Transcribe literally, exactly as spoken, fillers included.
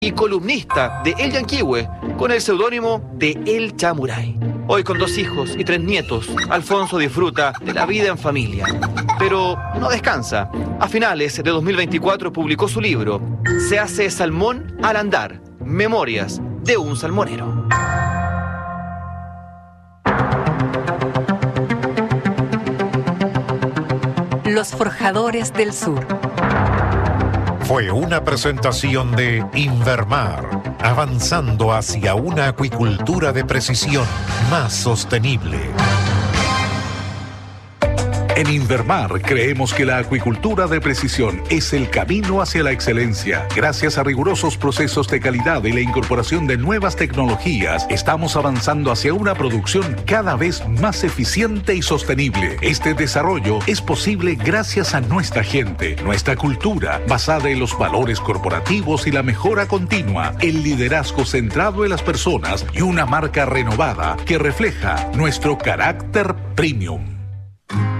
y columnista de El Yanquihue con el seudónimo de El Chamuray. Hoy con dos hijos y tres nietos, Alfonso disfruta de la vida en familia, pero no descansa. A finales de dos mil veinticuatro publicó su libro Se hace salmón al andar, memorias de un salmonero. Los Forjadores del Sur. Fue una presentación de Invermar, avanzando hacia una acuicultura de precisión más sostenible. En Invermar creemos que la acuicultura de precisión es el camino hacia la excelencia. Gracias a rigurosos procesos de calidad y la incorporación de nuevas tecnologías, estamos avanzando hacia una producción cada vez más eficiente y sostenible. Este desarrollo es posible gracias a nuestra gente, nuestra cultura, basada en los valores corporativos y la mejora continua, el liderazgo centrado en las personas y una marca renovada que refleja nuestro carácter premium.